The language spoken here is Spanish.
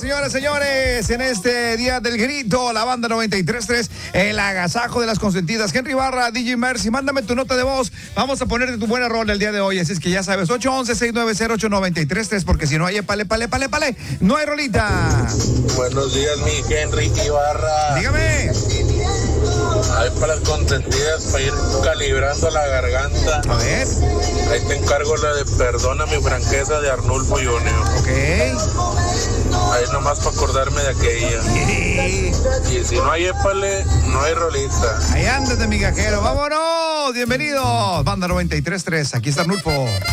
señoras, señores, en este día del grito, la banda 93.3, el agasajo de las consentidas. Henry Barra, DJ Mercy, mándame tu nota de voz. Vamos a ponerte tu buena rola el día de hoy, así es que ya sabes, 811-690-8933, porque si no hay pale, no hay rolita. Buenos días, mi Henry Ibarra. Dígame. Hay para las consentidas para ir calibrando la garganta. A ver. Ahí te encargo la de Perdona mi franqueza de Arnulfo Junior. Ok. Ahí nomás para acordarme de aquella. Y si no hay épale, no hay rolita. Ahí ándate, migajero. Vámonos. Bienvenidos. Banda 93.3. Aquí está Arnulfo.